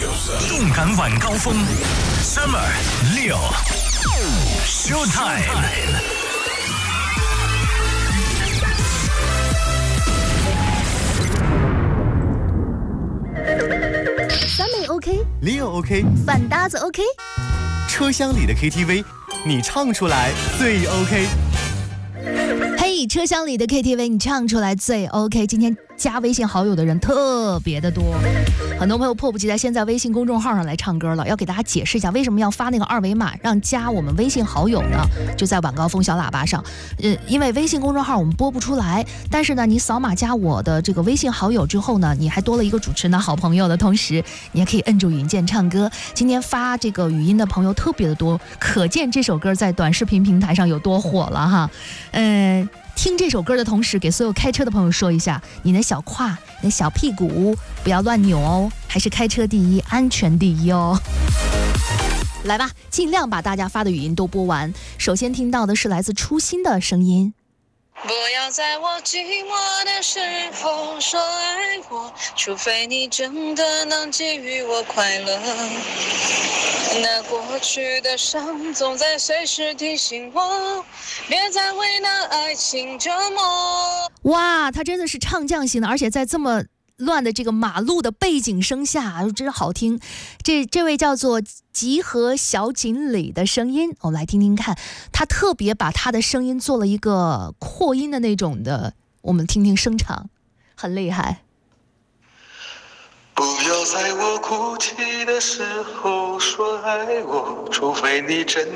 动感晚高峰 ，Summer 6 Showtime。 三妹 OK， Leo OK， 反搭子 OK， 车厢里的 KTV， 你唱出来最 OK。 嘿，车厢里的 KTV， 你唱出来最 OK。今天加微信好友的人特别的多，很多朋友迫不及待先在微信公众号上来唱歌了。要给大家解释一下，为什么要发那个二维码让加我们微信好友呢？就在晚高峰小喇叭上，因为微信公众号我们播不出来，但是呢，你扫码加我的这个微信好友之后呢，你还多了一个主持人的好朋友的同时，你还可以摁住语音键唱歌。今天发这个语音的朋友特别的多，可见这首歌在短视频平台上有多火了哈。听这首歌的同时，给所有开车的朋友说一下，你的小胯、你的小屁股不要乱扭哦，还是开车第一，安全第一哦。来吧，尽量把大家发的语音都播完。首先听到的是来自初心的声音。 不要在我寂寞的时候说爱我，除非你真的能给予我快乐。那过去的伤总在随时提醒我，别再为那爱情折磨。 哇，他真的是唱将型的，而且在这么乱的这个马路的背景声下，真是好听。这位叫做集合小锦鲤的声音，我们来听听看。他特别把他的声音做了一个扩音的那种的，我们听听声场，很厉害。 不要在我哭泣的时候说爱我，除非你真